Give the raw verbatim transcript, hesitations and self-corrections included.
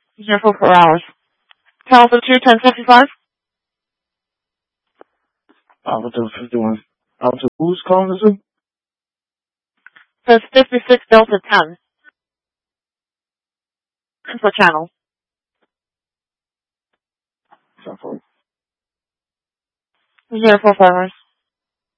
Here for four hours. Alpha two, ten fifty-five. Alpha two fifty-one. Alpha two, who's calling this in? Says fifty-six Delta ten. For channel. Something. Here for four hours.